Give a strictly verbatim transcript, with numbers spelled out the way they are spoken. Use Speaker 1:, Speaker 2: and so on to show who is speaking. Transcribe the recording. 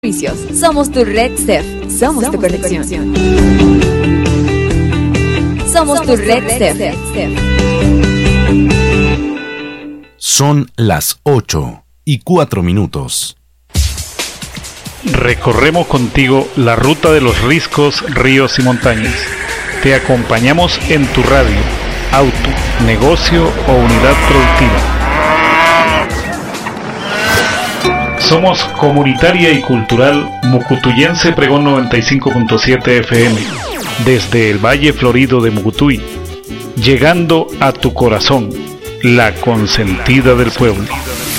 Speaker 1: Somos tu red C E F. Somos, Somos tu conexión. conexión. Somos, Somos tu red C E F.
Speaker 2: Son las ocho y cuatro minutos.
Speaker 3: Recorremos contigo la ruta de los riscos, ríos y montañas. Te acompañamos en tu radio, auto, negocio o unidad productiva. Somos comunitaria y cultural Mucutuyense Pregón noventa y cinco punto siete F M, desde el Valle Florido de Mucutuy, llegando a tu corazón, la consentida del pueblo.